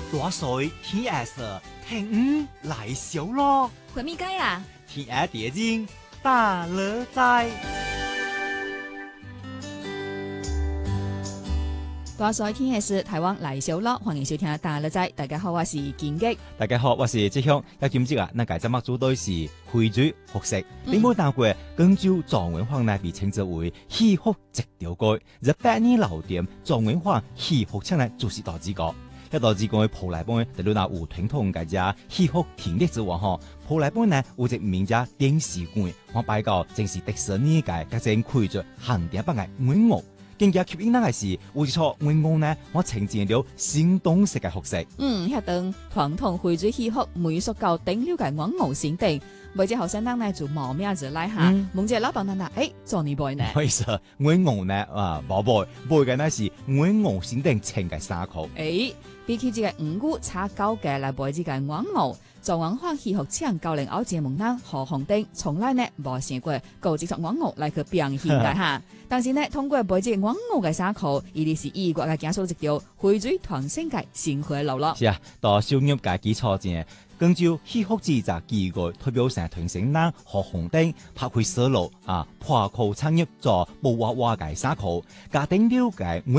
大水天下事，聽來小咯。 回咪街啊？ 天下地人大樂在。 大水天下事，台灣來小咯，歡迎收聽大樂在。大家好，我是建吉。 大家好，我是志祥。今日啊，咱介節目組隊是惠水復食。你冇聽過廣州狀元坊呢被稱之為喜福一條街，而百年老店狀元坊喜福廳呢就是大支歌。一大支歌嘅鋪來幫在度那有傳統嘅只喜福天地之王吼，鋪來幫呢有隻名家電視館，我拜告正是迪士尼界嘅正開着限定版嘅滿屋。更加吸引人嘅是，有一處滿屋呢，我呈現了新東式嘅服飾。 迄棟傳統惠水喜福美術教頂了嘅滿屋新店，為隻後生人呢就冇名字來下，問隻老闆娘啦，做呢杯呢？ 可以說滿屋呢寶貝嘅呢是滿屋新店請嘅衫褲。 比起這個五谷茶高嘅來背這個滿屋。狀元坊喜福廳90後節目人何鴻丁從來呢冇想過搞這出滿屋來去表現嘅哈，但是呢通過背這個滿屋嘅衫褲，伊哋是異國嘅講述一條惠水傳承嘅生活路咯。 是啊，到商業嘅基礎上，廣州喜福之集機構代表成傳承人何鴻丁拍開絲路破口產業做布娃娃嘅衫褲，家丁了解